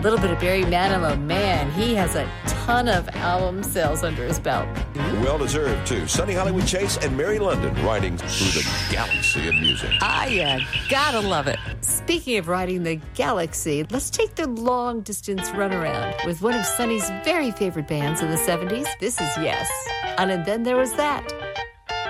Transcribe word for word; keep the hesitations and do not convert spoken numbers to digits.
little bit of Barry Manilow. Man, he has a ton of album sales under his belt. Well-deserved, too. Sunny Hollywood Chase and Mary London riding through the galaxy of music. Ah, yeah, gotta love it. Speaking of riding the galaxy, let's take the long-distance runaround with one of Sonny's very favorite bands in the seventies. This is Yes. And then there was that.